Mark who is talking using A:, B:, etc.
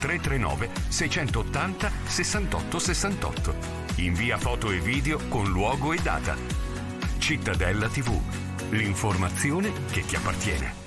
A: 339 680 68 68. Invia foto e video con luogo e data. Cittadella TV, l'informazione che ti appartiene.